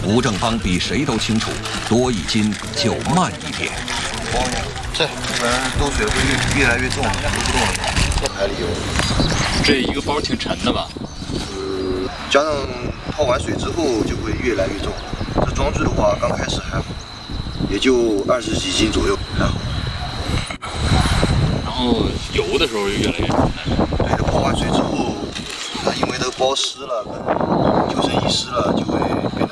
吴正邦比谁都清楚，多1斤就慢1点。 这不然兜水会越来越重，游不动了。这海里有。 这一个包挺沉的吧？ 加上泡完水之后就会越来越重。这装具的话，刚开始还好，也就20几斤左右，还好。 然后游的时候就越来越沉。 对的，泡完水之后，因为那个包湿了，跟救生衣湿了，就会变得